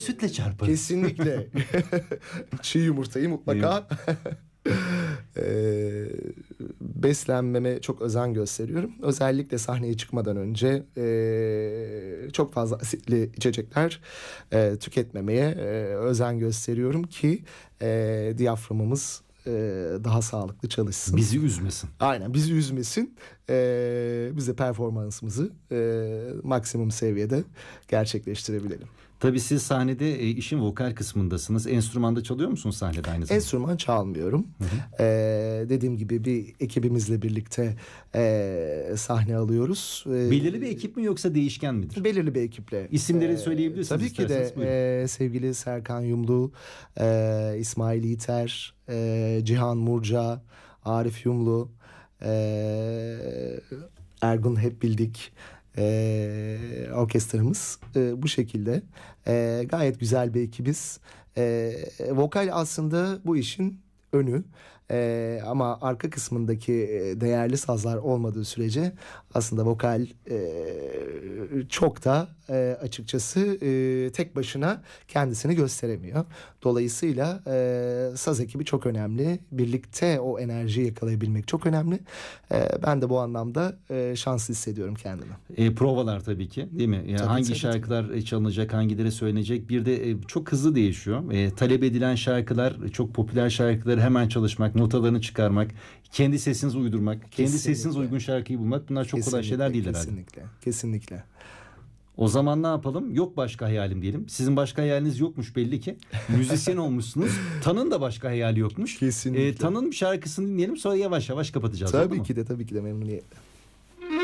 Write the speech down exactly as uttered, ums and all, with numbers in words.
Sütle çarparız. Kesinlikle. Çiğ yumurtayı mutlaka. Ee, beslenmeme çok özen gösteriyorum. Özellikle sahneye çıkmadan önce e, çok fazla asitli içecekler e, tüketmemeye e, özen gösteriyorum ki e, diyaframımız e, daha sağlıklı çalışsın. Bizi üzmesin. Aynen, bizi üzmesin. E, biz de performansımızı e, maksimum seviyede gerçekleştirebilelim. Tabii siz sahnede e, işin vokal kısmındasınız. Enstrümanda çalıyor musunuz sahnede aynı zamanda? Enstrüman çalmıyorum. Hı hı. Ee, dediğim gibi bir ekibimizle birlikte e, sahne alıyoruz. Ee, Belirli bir ekip mi yoksa değişken midir? Belirli bir ekiple. İsimleri Ee, söyleyebilirsiniz Tabii ki de isterseniz, buyurun. e, sevgili Serkan Yumlu, e, İsmail Yiğiter, e, Cihan Murca, Arif Yumlu, e, Ergun Hep Bildik. Ee, orkestramız e, bu şekilde e, gayet güzel bir ekibiz. E, vokal aslında bu işin önü. E, ama arka kısmındaki e, değerli sazlar olmadığı sürece aslında vokal e, çok da e, açıkçası e, tek başına kendisini gösteremiyor. Dolayısıyla e, saz ekibi çok önemli. Birlikte o enerjiyi yakalayabilmek çok önemli. E, ben de bu anlamda e, şanslı hissediyorum kendimi. E, provalar tabii ki, değil mi? Yani Tabii, hangi tabii, şarkılar tabii. çalınacak, hangileri söylenecek. Bir de e, çok hızlı değişiyor. E, talep edilen şarkılar, çok popüler şarkıları hemen çalışmak, notalarını çıkarmak, kendi sesinizi uydurmak, kendi Kesinlikle. sesinize uygun şarkıyı bulmak, bunlar çok kolay Kesinlikle, şeyler değil herhalde. Kesinlikle, kesinlikle. O zaman ne yapalım? Yok başka hayalim diyelim. Sizin başka hayaliniz yokmuş belli ki. Müzisyen olmuşsunuz. Tan'ın da başka hayali yokmuş. Kesinlikle. E, Tan'ın bir şarkısını dinleyelim, sonra yavaş yavaş kapatacağız. oldu Tabii mu? ki de, tabii ki de memnuniyetle.